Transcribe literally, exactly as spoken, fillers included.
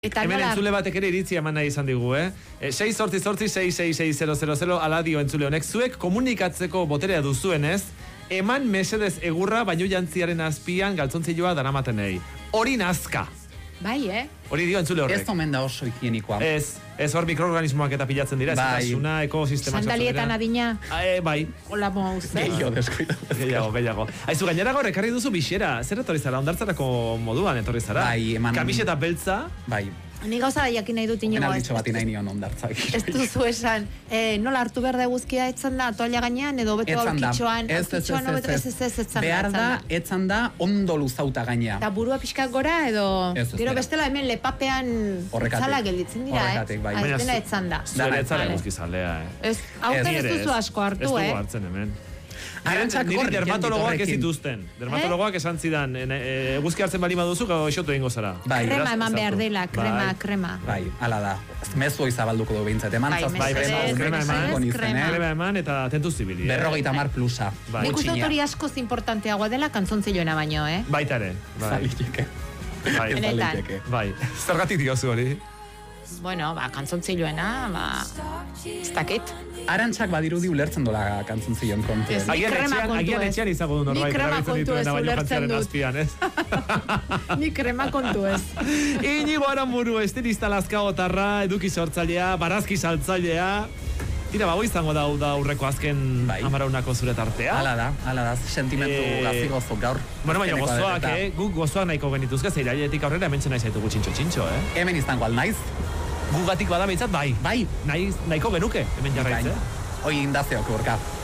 Eta hemen nola... entzule batek ere iritzi eman nahi izan digu, eh? sei zortzi zortzi sei sei sei zero zero zero aladio entzule honek. Zuek komunikatzeko boterea duzuenez, eman mesedez egurra baino jantziaren azpian galtzontzilloa daramatenei. Hori nazka. Bai, eh? Hori dio entzule horrek. Ez omen da oso higienikoa. Ez, ez hor mikroorganismoak eta pilatzen dira, bai. ez da ekosistema. Sandalietan adina. E, bai. Hola moz, eh? Gehiago deskuida. Gehiago, gehiago. Aizu, gainera gaur ekarri duzu bixera. Zer etorri zara? Ondartzarako moduan etorri zara? Bai, eman... Kamiseta beltza. Bai. Ni gauza da jakin nahi dut inigo. Enalditxo bat inahi nion ondartzak. Ez duzu esan, eh, nola hartu behar da guzkia etzan da, toalla gainean, edo beto aurkitxoan, aurkitxoan, ez ez ez etzan da. Behar da, etzan da, ondo luzauta gainea. Eta burua pixkak gora, edo... Gero bestela hemen lepapean zala gelditzen dira, eh? Horrekatik, bai. Dena etzan da. Zure etzara guzki zalea, eh? Ez, aurten ez duzu asko hartu, eh? Ez dugu hartzen hemen. Niri dermatologoak ez dituzten. Dermatologoak esan zidan, eguzki hartzen bali maduzu, gau esotu egingo zara. Krema eman behar dela, krema, krema. Bai, ala da. Mezu izabalduko du behintzat, eman zaz. Bai, krema eman, krema eman, eta tentuz zibili. Berrogeita mar plusa. Nik uste hori askoz importanteagoa dela kantzontzilloena baino, eh? Baita ere. Zaliteke. Benetan. Bai, zergatik diozu hori? Bueno, ba, kantzontzilloena, ba, ez dakit. Arantxak badirudi ulertzen dola kantzontzilloen kontu. Agian etxean izango du norbait. Ni krema kontu ez ulertzen dut. Azpian, ez? Ni krema kontu ez. Inigo Aranburu, estilista lazkaotarra, eduki sortzailea, barazki saltzailea. Tira, bago izango da da aurreko azken amaraunako zure tartea. Hala da, hala da, sentimentu gazi gozo gaur. Bueno, baina gozoak, eh? Guk gozoak nahiko genituzke, zeirailetik aurrera hemen txena izaitugu txintxo-txintxo, eh? Hemen izango alnaiz. Gugatik bada behintzat, bai. Bai. Nahiko genuke, hemen jarraitze. Hoi indazioak urka.